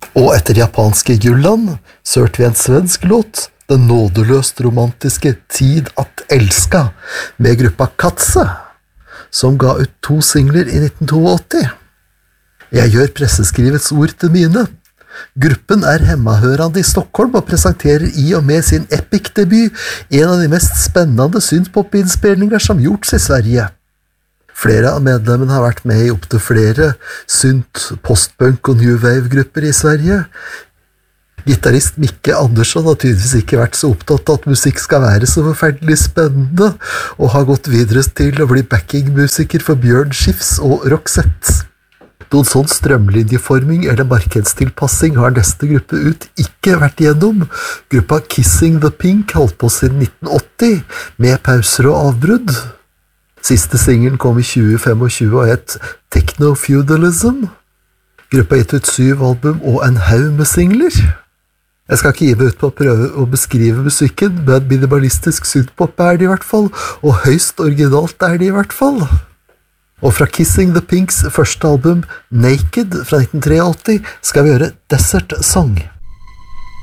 Og etter japanske Julland sørte vi en svensk låt, den nådeløst romantiske Tid att älska, med gruppa Katze, som ga ut 2 singler i 1982. Jeg gjør presseskrivets ord til mine. Gruppen er hemmahørende i Stockholm og presenterer i og med sin epic-debut en av de mest spennende synthpop-innspillinger som gjorts i Sverige. Flere av medlemmene har vært med i opp til flere synth, postpunk og new wave-grupper i Sverige. Gitarist Mikke Andersson har tydeligvis ikke vært så opptatt av at musikk skal være så forferdelig spennende, og har gått videre til å bli backing-musiker for Bjørn Skifs og Roxette. Noen sånn strømlinjeforming eller markedstilpassing har neste gruppe ut ikke vært gjennom. Gruppa Kissing the Pink holdt på siden 1980, med pauser og avbrudd. Siste singelen kom i 2025 og het Techno-Feudalism. Gruppa har gitt ut 7 album og en haug med singler. Jeg skal ikke gi meg ut på å prøve å beskrive musikken, men minimalistisk synthpop er det i hvert fall, og høyst originalt er det i hvert fall. Og fra Kissing the Pinks første album, Naked, fra 1983, skal vi høre Desert Song.